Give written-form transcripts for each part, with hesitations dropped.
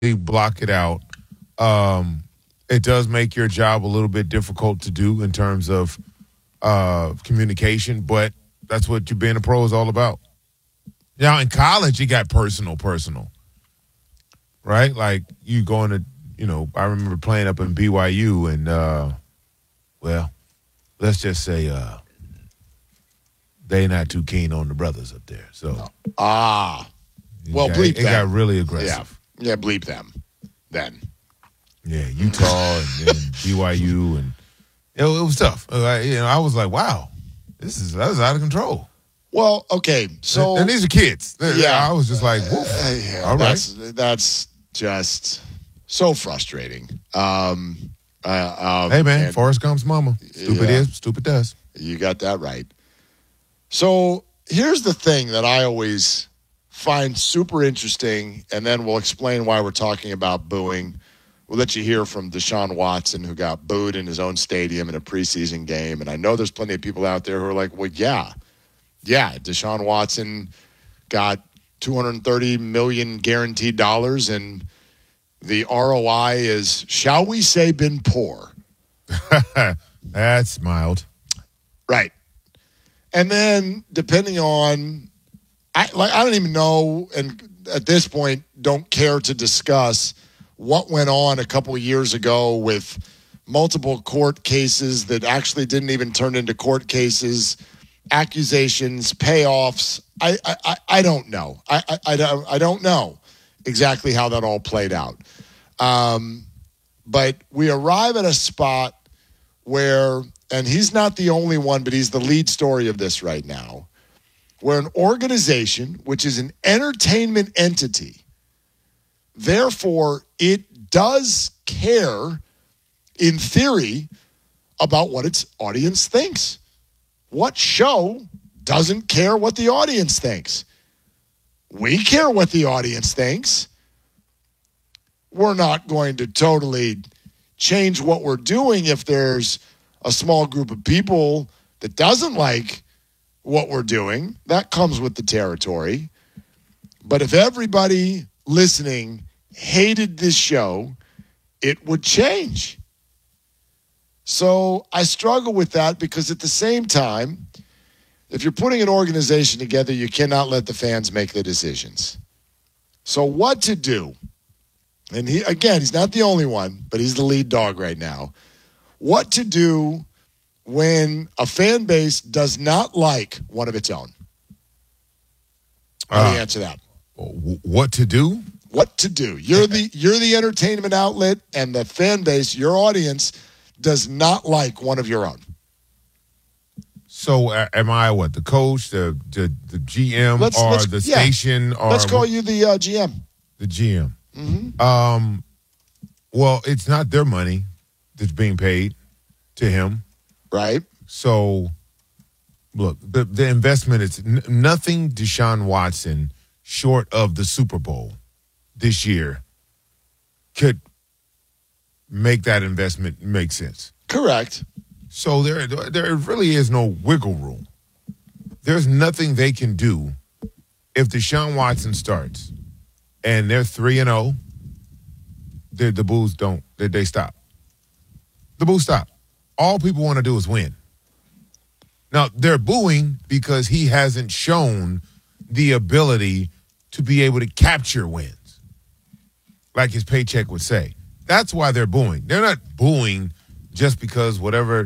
block it out. It does make your job a little bit difficult to do in terms of communication, but that's what you being a pro is all about. Now, in college, you got personal, right? Like you going to, I remember playing up in BYU and, well, let's just say they not too keen on the brothers up there. So, bleep them. It got really aggressive. Yeah, bleep them then. Yeah, Utah and then BYU, and it was tough. I was like, wow, that was out of control. Well, okay, so and these are kids. Yeah, I was just like, woof. All right, that's just so frustrating. Hey man, Forrest Gump's mama. Stupid is, stupid does. You got that right. So here's the thing that I always find super interesting, and then we'll explain why we're talking about booing. We'll let you hear from Deshaun Watson, who got booed in his own stadium in a preseason game. And I know there's plenty of people out there who are like, well, yeah, Deshaun Watson got $230 million guaranteed dollars, and the ROI is, shall we say, been poor. That's mild. Right. And then depending on, I don't even know, and at this point don't care to discuss what went on a couple of years ago with multiple court cases that actually didn't even turn into court cases, accusations, payoffs. I don't know. I don't know exactly how that all played out. But we arrive at a spot where, and he's not the only one, but he's the lead story of this right now, where an organization, which is an entertainment entity, therefore it does care, in theory, about what its audience thinks. What show doesn't care what the audience thinks? We care what the audience thinks. We're not going to totally change what we're doing if there's a small group of people that doesn't like what we're doing. That comes with the territory. But if everybody listening hated this show, it would change. So I struggle with that because at the same time, if you're putting an organization together, you cannot let the fans make the decisions. So what to do? And he's not the only one, but he's the lead dog right now. What to do when a fan base does not like one of its own? How do you answer that? What to do? What to do? You're the entertainment outlet, and the fan base, your audience, does not like one of your own. So am I what? The coach, the GM, the station? Or let's call you the GM. The GM. Mm-hmm. Well, it's not their money that's being paid to him. Right. So, look, the investment is nothing Deshaun Watson short of the Super Bowl this year could make that investment make sense. Correct. So there really is no wiggle room. There's nothing they can do if Deshaun Watson starts and they're 3-0. The Bulls don't. They stop. The Bulls stop. All people want to do is win. Now, they're booing because he hasn't shown the ability to be able to capture wins, like his paycheck would say. That's why they're booing. They're not booing just because whatever,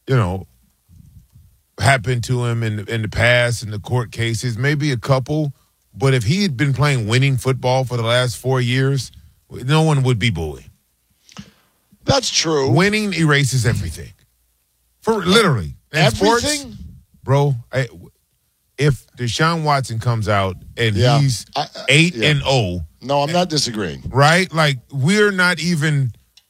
happened to him in the past in the court cases, maybe a couple. But if he had been playing winning football for the last 4 years, no one would be booing. That's true. Winning erases everything. For literally. In everything? Sports, bro, if Deshaun Watson comes out and he's 8-0. No, I'm not disagreeing. Right? Like, we're not even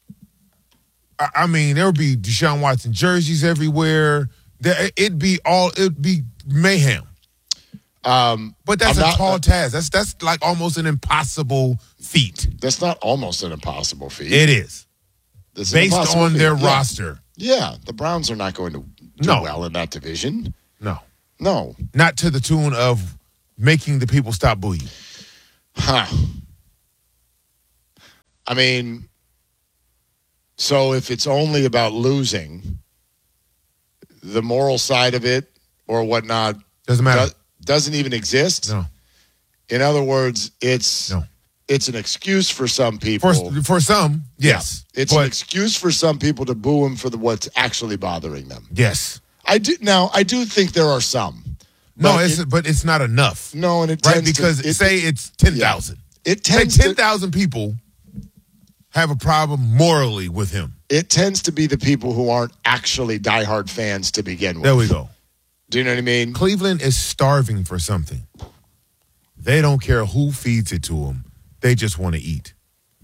I mean, there would be Deshaun Watson jerseys everywhere. It'd be mayhem. But that's a tall task. That's like almost an impossible feat. That's not almost an impossible feat. It is. Based on their roster. Yeah, the Browns are not going to do well in that division. No. Not to the tune of making the people stop booing. Huh. I mean, so if it's only about losing, the moral side of it or whatnot Doesn't matter. Doesn't even exist. No. In other words, it's No. it's an excuse for some people. For some, yes. Yeah, it's an excuse for some people to boo him for what's actually bothering them. Yes. I do think there are some. No, but it's not enough. No, and it right tends because to, say it's 10,000. Yeah. It say tends 10,000 people have a problem morally with him. It tends to be the people who aren't actually diehard fans to begin with. There we go. Do you know what I mean? Cleveland is starving for something. They don't care who feeds it to them. They just want to eat.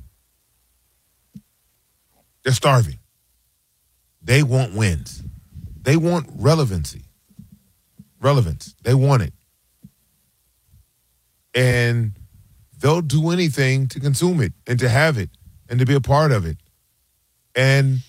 They're starving. They want wins. They want relevancy. Relevance. They want it. And they'll do anything to consume it and to have it and to be a part of it. And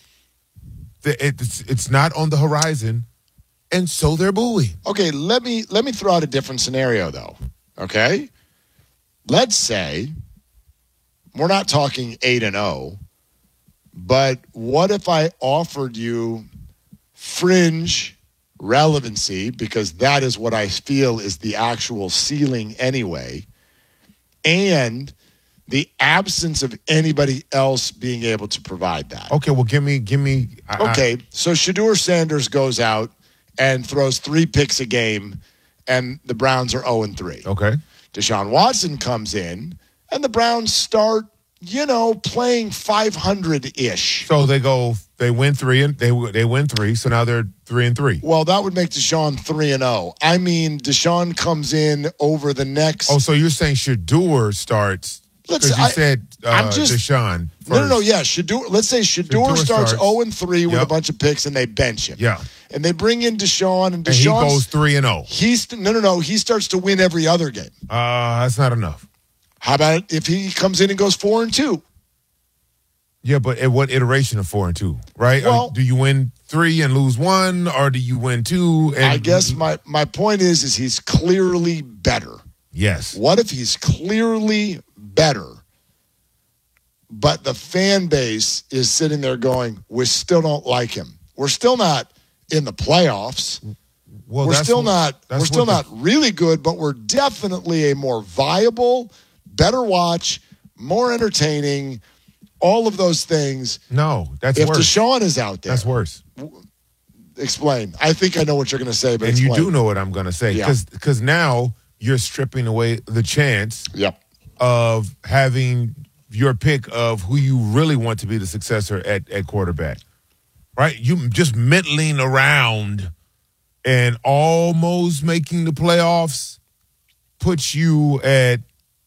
it's not on the horizon, and so they're booing. Okay, let me throw out a different scenario, though. Okay? Let's say we're not talking 8-0, but what if I offered you fringe relevancy, because that is what I feel is the actual ceiling anyway, and the absence of anybody else being able to provide that. Okay, well, give me. Okay, so Shedeur Sanders goes out and throws 3 picks a game, and the Browns are 0-3. Okay. Deshaun Watson comes in, and the Browns start, playing 500-ish. So they win 3 and they win 3. So now they're 3-3. Well, that would make Deshaun 3-0. I mean, Deshaun comes in over the next. Oh, so you're saying Shedeur starts? Because you said Deshaun first. No. Yeah, Shedeur. Let's say Shedeur starts 0-3 with a bunch of picks, and they bench him. Yeah. And they bring in Deshaun, and he goes 3-0. No. He starts to win every other game. That's not enough. How about if he comes in and goes 4-2? Yeah, but at what iteration of 4-2, right? Well, do you win 3 and lose 1, or do you win 2? And I guess my point is he's clearly better. Yes. What if he's clearly better, but the fan base is sitting there going, we still don't like him. We're still not in the playoffs. Well, we're still not really good, but we're definitely a more viable, better watch, more entertaining, all of those things. No, that's if worse. If Deshaun is out there. That's worse. Explain. I think I know what you're going to say, but explain. You do know what I'm going to say. Because now you're stripping away the chance of having your pick of who you really want to be the successor at quarterback. Right? You just middling around and almost making the playoffs puts you at,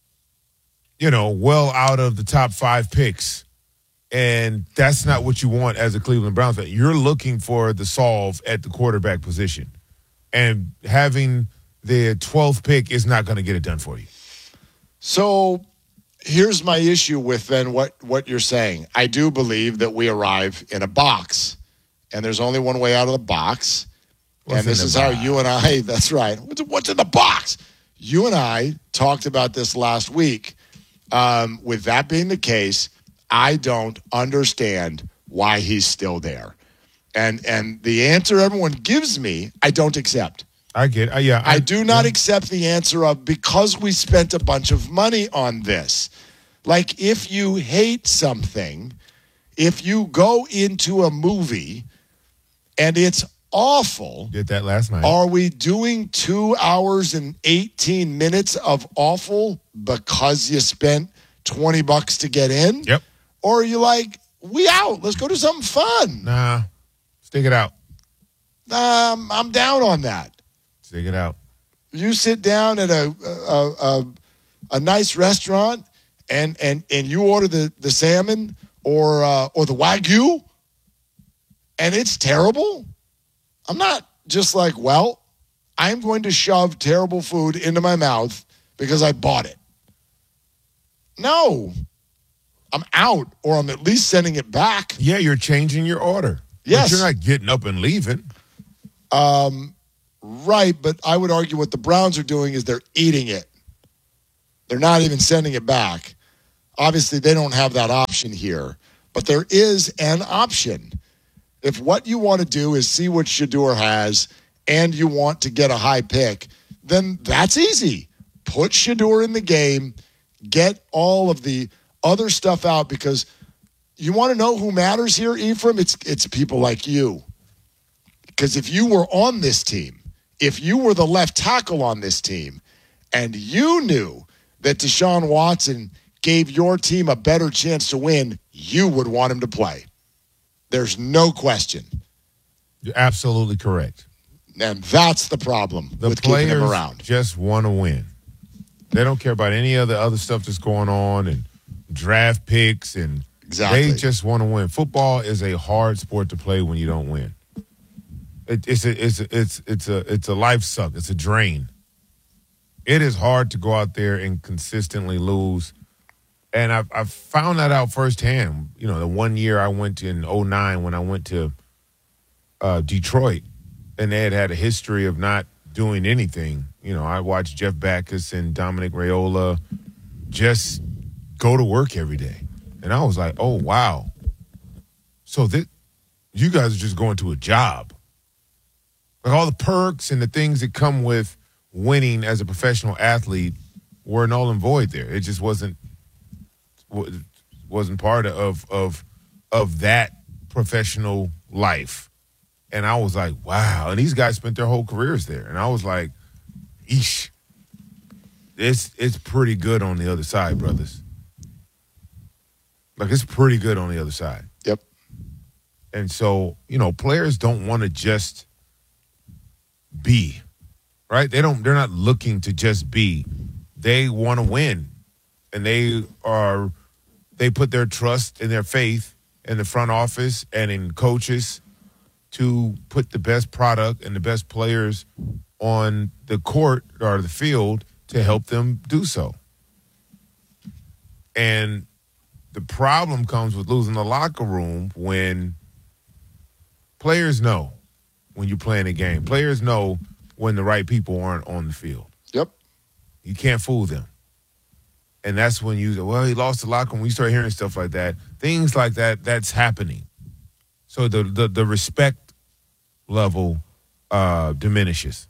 well out of the top 5 picks. And that's not what you want as a Cleveland Browns fan. You're looking for the solve at the quarterback position. And having the 12th pick is not going to get it done for you. So here's my issue with then what you're saying. I do believe that we arrive in a box, and there's only one way out of the box. And this is how you and I, that's right. What's in the box? You and I talked about this last week. With that being the case, I don't understand why he's still there. And the answer everyone gives me, I don't accept. I get it. I do not accept the answer of because we spent a bunch of money on this. Like if you hate something, if you go into a movie and it's awful. Did that last night. Are we doing 2 hours and 18 minutes of awful because you spent $20 to get in? Yep. Or are you like, we out. Let's go do something fun. Nah. Stick it out. I'm down on that. Stick it out. You sit down at a nice restaurant and you order the salmon or the Wagyu, and it's terrible. I'm not just like, well, I'm going to shove terrible food into my mouth because I bought it. No. I'm out, or I'm at least sending it back. Yeah, you're changing your order. Yes. But you're not getting up and leaving. Right, but I would argue what the Browns are doing is they're eating it. They're not even sending it back. Obviously, they don't have that option here, but there is an option. If what you want to do is see what Shedeur has and you want to get a high pick, then that's easy. Put Shedeur in the game, get all of the other stuff out, because you want to know who matters here, Ephraim? It's people like you. Because if you were on this team, if you were the left tackle on this team, and you knew that Deshaun Watson gave your team a better chance to win, you would want him to play. There's no question. You're absolutely correct. And that's the problem with keeping him around. Just want to win. They don't care about any other stuff that's going on and draft picks, and exactly. They just want to win. Football is a hard sport to play when you don't win. It's a life suck. It's a drain. It is hard to go out there and consistently lose. And I've found that out firsthand. You know, the 1 year I went to in 2009 when I went to Detroit, and they had a history of not doing anything. You know, I watched Jeff Backus and Dominic Raiola just go to work every day. And I was like, oh, wow. So you guys are just going to a job. Like, all the perks and the things that come with winning as a professional athlete were null and void there. It just wasn't part of that professional life. And I was like, wow. And these guys spent their whole careers there. And I was like, eesh. It's pretty good on the other side, brothers. Like, it's pretty good on the other side. Yep. And so, you know, players don't want to just be, right? They're not looking to just be. They want to win. And they put their trust and their faith in the front office and in coaches to put the best product and the best players on the court or the field to help them do so. And the problem comes with losing the locker room when players know when you're playing a game. Players know when the right people aren't on the field. Yep. You can't fool them. And that's when he lost the locker room. When you start hearing stuff like that, things like that, that's happening. So the respect level diminishes.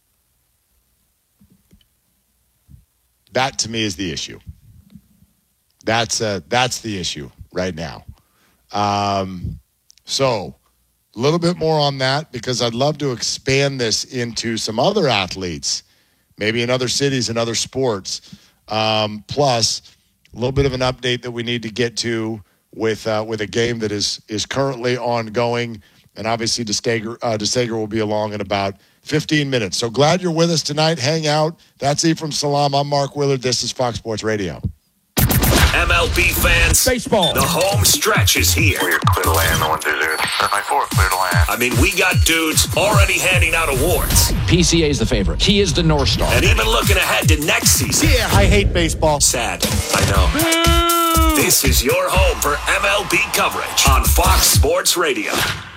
That, to me, is the issue. That's the issue right now. So a little bit more on that, because I'd love to expand this into some other athletes, maybe in other cities and other sports. Plus, a little bit of an update that we need to get to with a game that is currently ongoing, and obviously DeSager will be along in about 15 minutes. So glad you're with us tonight. Hang out. That's Ephraim Salaam. I'm Mark Willard. This is Fox Sports Radio. MLB fans, baseball. The home stretch is here. We're clear to land, 1-2-0. 9-4, clear to land. I mean, we got dudes already handing out awards. PCA is the favorite. He is the North Star. And even looking ahead to next season. Yeah, I hate baseball. Sad, I know. This is your home for MLB coverage on Fox Sports Radio.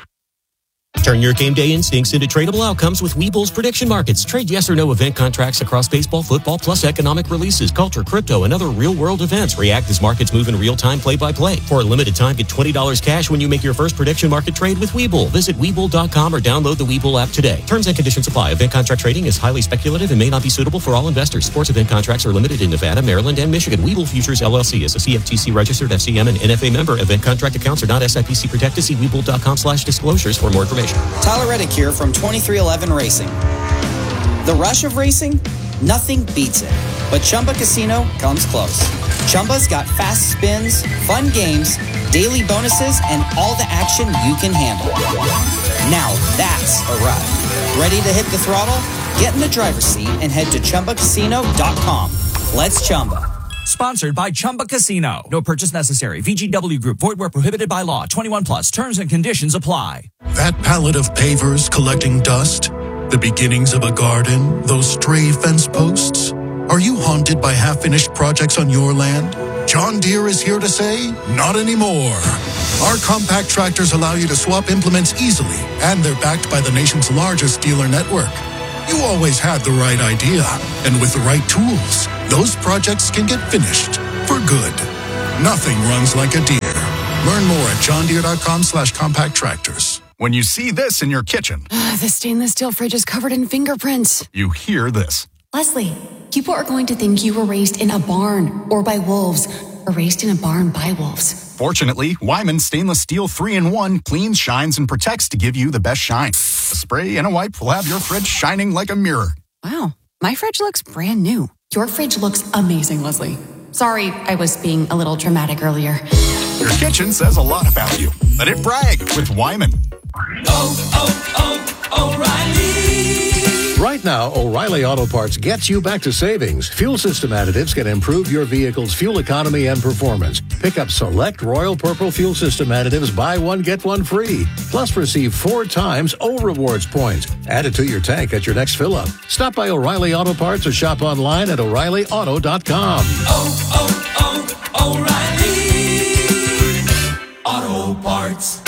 Turn your game day instincts into tradable outcomes with Webull's prediction markets. Trade yes or no event contracts across baseball, football, plus economic releases, culture, crypto, and other real-world events. React as markets move in real time, play-by-play. For a limited time, get $20 cash when you make your first prediction market trade with Webull. Visit Webull.com or download the Webull app today. Terms and conditions apply. Event contract trading is highly speculative and may not be suitable for all investors. Sports event contracts are limited in Nevada, Maryland, and Michigan. Webull Futures, LLC is a CFTC registered FCM and NFA member. Event contract accounts are not SIPC protected. See Webull.com/disclosures for more information. Tyler Reddick here from 2311 Racing. The rush of racing, nothing beats it. But Chumba Casino comes close. Chumba's got fast spins, fun games, daily bonuses, and all the action you can handle. Now that's a ride. Ready to hit the throttle? Get in the driver's seat and head to ChumbaCasino.com. Let's Chumba. Sponsored by Chumba Casino. No purchase necessary. VGW Group. Void where prohibited by law. 21 plus. Terms and conditions apply. That pallet of pavers collecting dust, the beginnings of a garden, those stray fence posts. Are you haunted by half-finished projects on your land? John Deere is here to say, not anymore. Our compact tractors allow you to swap implements easily, and they're backed by the nation's largest dealer network. You always had the right idea, and with the right tools, those projects can get finished for good. Nothing runs like a Deere. Learn more at johndeere.com/compact tractors. When you see this in your kitchen, the stainless steel fridge is covered in fingerprints. you hear this. Leslie, people are going to think you were raised in a barn or by wolves, or raised in a barn by wolves. Fortunately, Wyman Stainless Steel 3-in-1 cleans, shines, and protects to give you the best shine. A spray and a wipe will have your fridge shining like a mirror. Wow, my fridge looks brand new. Your fridge looks amazing, Leslie. Sorry, I was being a little dramatic earlier. Your kitchen says a lot about you. Let it brag with Wyman. O'Reilly. Right now, O'Reilly Auto Parts gets you back to savings. Fuel system additives can improve your vehicle's fuel economy and performance. Pick up select Royal Purple fuel system additives, buy one, get one free. Plus, receive 4 times O Rewards points. Add it to your tank at your next fill-up. Stop by O'Reilly Auto Parts or shop online at O'ReillyAuto.com. O'Reilly Auto Parts.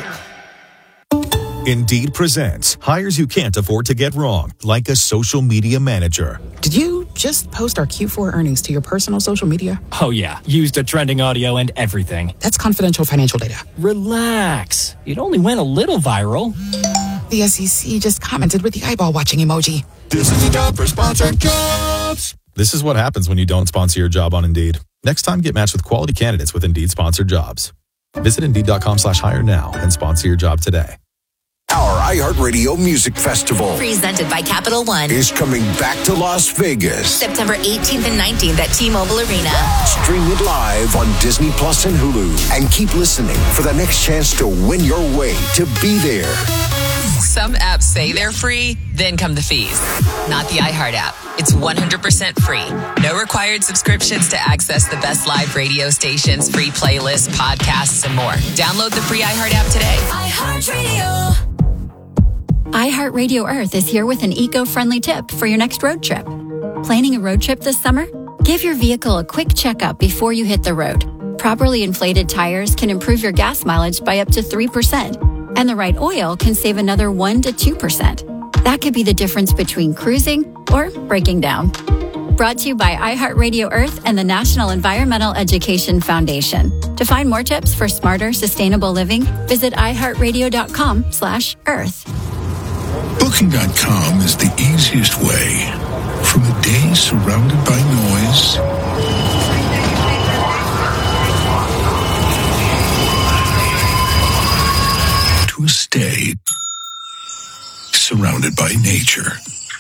Indeed presents hires you can't afford to get wrong, like a social media manager. Did you just post our Q4 earnings to your personal social media? Oh, yeah. Used a trending audio and everything. That's confidential financial data. Relax. It only went a little viral. The SEC just commented with the eyeball watching emoji. This is the job for sponsored jobs. This is what happens when you don't sponsor your job on Indeed. Next time, get matched with quality candidates with Indeed sponsored jobs. Visit Indeed.com/hire now and sponsor your job today. Our iHeartRadio Music Festival, presented by Capital One, is coming back to Las Vegas. September 18th and 19th at T-Mobile Arena. Stream it live on Disney Plus and Hulu. And keep listening for the next chance to win your way to be there. Some apps say they're free, then come the fees. Not the iHeart app. It's 100% free. No required subscriptions to access the best live radio stations, free playlists, podcasts, and more. Download the free iHeart app today. iHeartRadio. iHeartRadio Earth is here with an eco-friendly tip for your next road trip. Planning a road trip this summer? Give your vehicle a quick checkup before you hit the road. Properly inflated tires can improve your gas mileage by up to 3%, and the right oil can save another 1 to 2%. That could be the difference between cruising or breaking down. Brought to you by iHeartRadio Earth and the National Environmental Education Foundation. To find more tips for smarter, sustainable living, visit iHeartRadio.com/earth. Booking.com is the easiest way. From a day surrounded by noise to a stay surrounded by nature.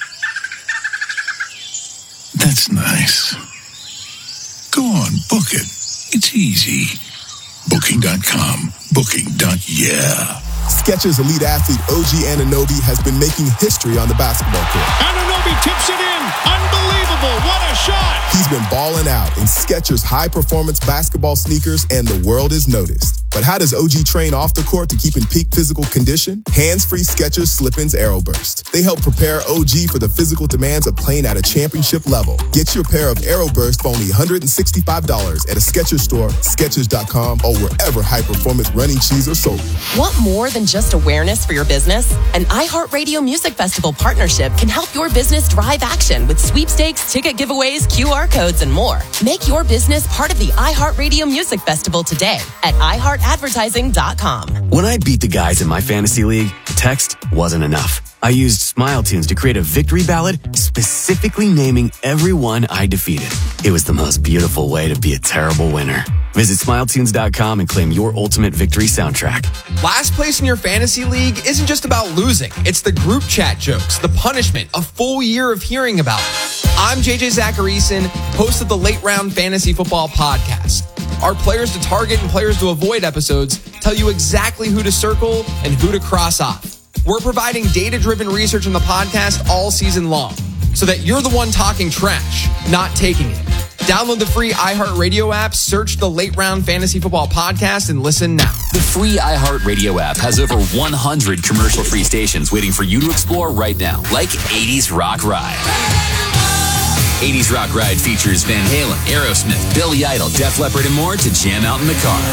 That's nice. Go on, book it. It's easy. Booking.com. Booking.yeah. Skechers elite athlete OG Anunoby has been making history on the basketball court. Anunoby tips it in. Unbelievable. What a shot. He's been balling out in Skechers high-performance basketball sneakers, and the world is noticed. But how does OG train off the court to keep in peak physical condition? Hands-free Skechers Slip-ins Aeroburst. They help prepare OG for the physical demands of playing at a championship level. Get your pair of Aeroburst for only $165 at a Skechers store, Skechers.com, or wherever high-performance running shoes are sold. Want more than just awareness for your business? An iHeartRadio Music Festival partnership can help your business drive action with sweepstakes, ticket giveaways, QR codes, and more. Make your business part of the iHeartRadio Music Festival today at iHeartAdvertising.com. When I beat the guys in my fantasy league, text wasn't enough. I used SmileTunes to create a victory ballad specifically naming everyone I defeated. It was the most beautiful way to be a terrible winner. Visit SmileTunes.com and claim your ultimate victory soundtrack. Last place in your fantasy league isn't just about losing. It's the group chat jokes, the punishment, a full year of hearing about it. I'm JJ Zacharyson, host of the Late Round Fantasy Football Podcast. Our players to target and players to avoid episodes tell you exactly who to circle and who to cross off. We're providing data-driven research on the podcast all season long so that you're the one talking trash, not taking it. Download the free iHeartRadio app, search the Late Round Fantasy Football Podcast, and listen now. The free iHeartRadio app has over 100 commercial-free stations waiting for you to explore right now, like 80s Rock Ride. 80s Rock Ride features Van Halen, Aerosmith, Billy Idol, Def Leppard, and more to jam out in the car.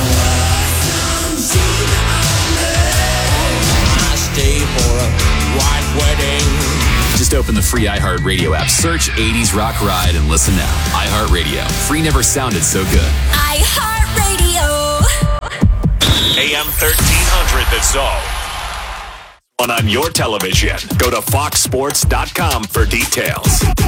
I stay for a white wedding. Just open the free iHeartRadio app, search 80s Rock Ride, and listen now. iHeartRadio. Free never sounded so good. iHeartRadio. AM 1300 The Zone. On your television, go to foxsports.com for details.